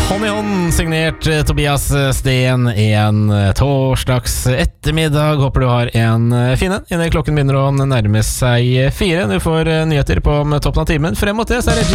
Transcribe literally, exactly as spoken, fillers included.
Hånd i hånd, signert eh, Tobias Sten, en eh, torsdags ettermiddag. Håper du har en eh, fin en. Innen klokken begynner å nærme seg fire. Du får eh, nyheter på om toppen av timen. Frem mot det så er det